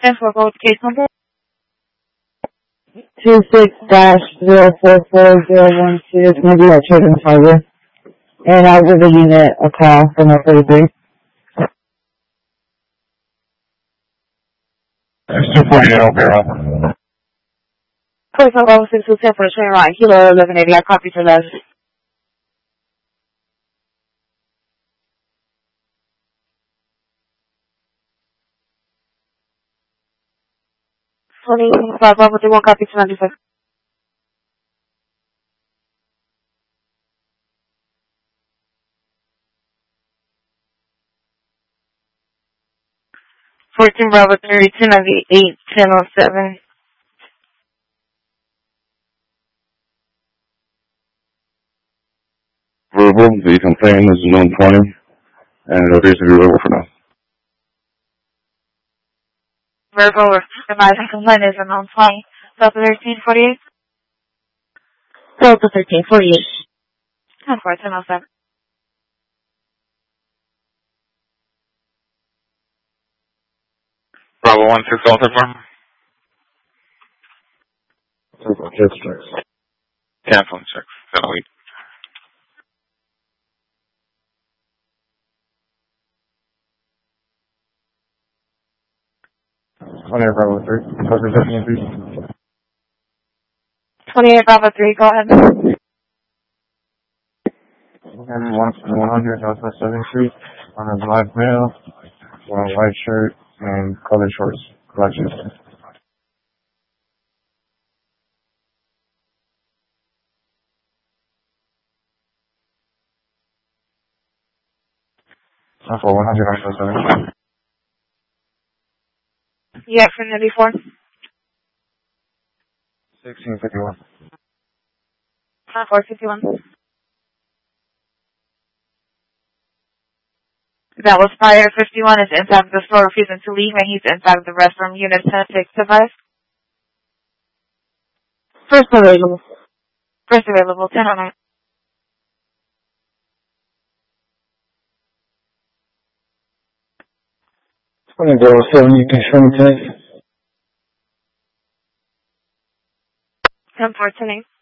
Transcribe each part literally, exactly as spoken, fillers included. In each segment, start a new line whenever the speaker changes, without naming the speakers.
ten four, what case number?
Two six dash zero four four zero one two. It's gonna be at Children's Harbor. And I'll give the unit a call from my thirty-three.
It's two forty-eight O'Hara.
Police on level six two ten for the train ride. Kilo eleven eighty. I copy for that. twenty-five, Bravo three one, copy to ninety-five. fourteen, Bravo three, two ninety-eight, ten oh seven.
Verbal, the complaint is known twenty, and it appears to be verbal for now.
Verbal, advising complaint is a known twenty. Delta thirteen forty-eight? Delta thirteen forty-eight. ten four, ten oh seven.
Bravo one six Delta four. Cancel check. seven eight.
twenty-eight Bravo three. Cover fifteen three.
twenty-eight, Bravo three, go ahead.
And one hundred Northwest seventh Street on a black male, wearing a white shirt and colored shorts. Collection. For one hundred Northwest seventh Street.
Yeah, for ninety-four.
sixteen fifty-one.
four fifty-one. That was Fire fifty-one is inside the store refusing to leave, and he's inside the restroom. Unit ten six device. First available. First available, ten oh nine.
twenty zero seven, you can show me tonight.
ten four, ten eight.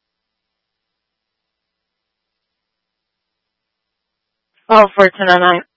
Oh, four ten oh nine.